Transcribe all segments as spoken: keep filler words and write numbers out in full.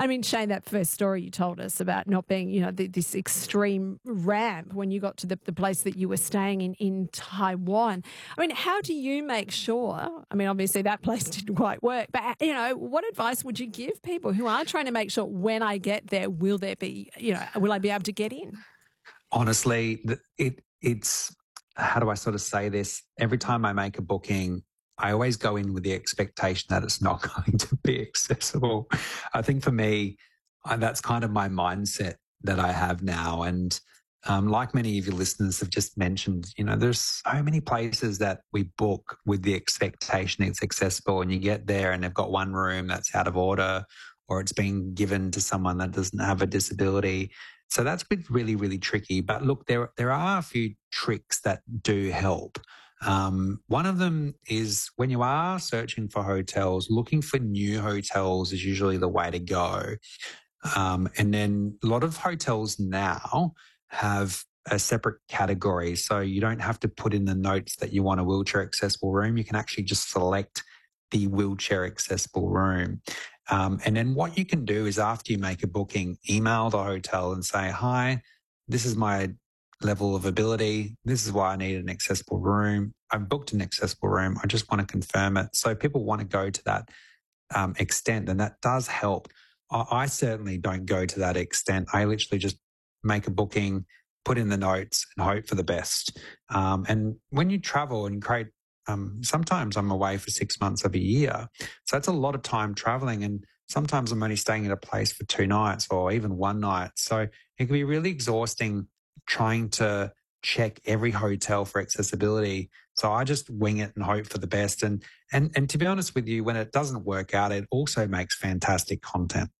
I mean, Shane, that first story you told us about not being, you know, the, this extreme ramp when you got to the, the place that you were staying in in Taiwan. I mean, how do you make sure? I mean, obviously that place didn't quite work, but, you know, what advice would you give people who are trying to make sure when I get there, will there be, you know, will I be able to get in? Honestly, it it's, how do I sort of say this? Every time I make a booking, I always go in with the expectation that it's not going to be accessible. I think for me, I, that's kind of my mindset that I have now. And um, like many of your listeners have just mentioned, you know, there's so many places that we book with the expectation it's accessible, and you get there and they've got one room that's out of order, or it's being given to someone that doesn't have a disability. So that's been really, really tricky. But look, there there are a few tricks that do help. Um, one of them is when you are searching for hotels, looking for new hotels is usually the way to go. Um, and then a lot of hotels now have a separate category. So you don't have to put in the notes that you want a wheelchair accessible room. You can actually just select the wheelchair accessible room. Um, and then what you can do is after you make a booking, email the hotel and say, hi, this is my level of ability. This is why I need an accessible room. I've booked an accessible room. I just want to confirm it. So people want to go to that um, extent, and that does help. I, I certainly don't go to that extent. I literally just make a booking, put in the notes and hope for the best. Um, and when you travel and create, um, sometimes I'm away for six months of a year. So that's a lot of time traveling, and sometimes I'm only staying at a place for two nights or even one night. So it can be really exhausting trying to check every hotel for accessibility. So I just wing it and hope for the best. And and and to be honest with you, when it doesn't work out, it also makes fantastic content.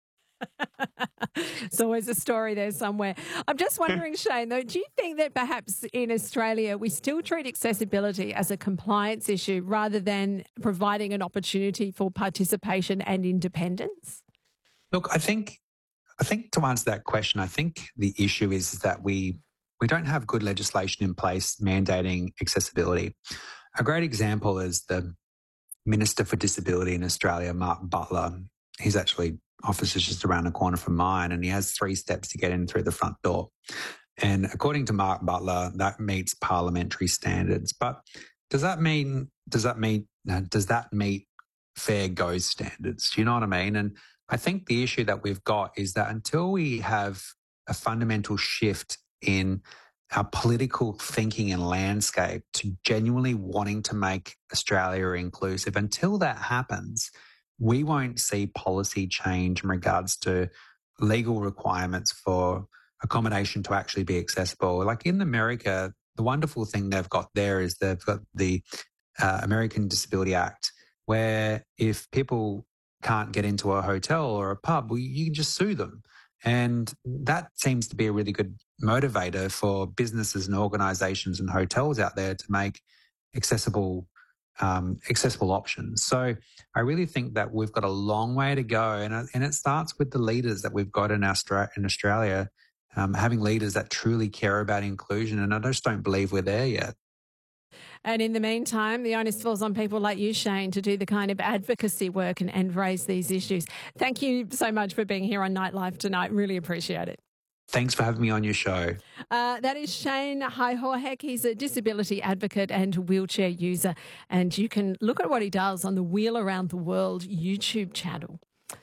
It's always a story there somewhere. I'm just wondering, Shane, though, do you think that perhaps in Australia we still treat accessibility as a compliance issue rather than providing an opportunity for participation and independence? Look, I think I think to answer that question, I think the issue is that we we don't have good legislation in place mandating accessibility. A great example is the Minister for Disability in Australia, Mark Butler. He's actually office is just around the corner from mine, and he has three steps to get in through the front door. And according to Mark Butler, that meets parliamentary standards. But does that mean does that mean does that meet fair go standards? Do you know what I mean? And I think the issue that we've got is that until we have a fundamental shift in our political thinking and landscape to genuinely wanting to make Australia inclusive, until that happens, we won't see policy change in regards to legal requirements for accommodation to actually be accessible. Like in America, the wonderful thing they've got there is they've got the uh, American Disability Act, where if people can't get into a hotel or a pub, well, you can just sue them. And that seems to be a really good motivator for businesses and organisations and hotels out there to make accessible Um, accessible options. So I really think that we've got a long way to go, and and it starts with the leaders that we've got in Austra- in Australia, um, having leaders that truly care about inclusion, and I just don't believe we're there yet. And in the meantime, the onus falls on people like you, Shane, to do the kind of advocacy work and, and raise these issues. Thank you so much for being here on Nightlife tonight. Really appreciate it. Thanks for having me on your show. Uh, that is Shane Hajhohek. He's a disability advocate and wheelchair user. And you can look at what he does on the Wheel Around the World YouTube channel.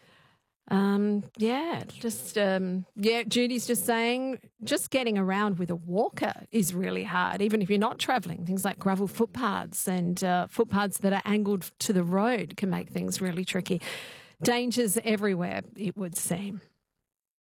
Um, yeah, just, um, yeah, Judy's just saying, just getting around with a walker is really hard, even if you're not travelling. Things like gravel footpaths and uh, footpaths that are angled to the road can make things really tricky. Dangers everywhere, it would seem.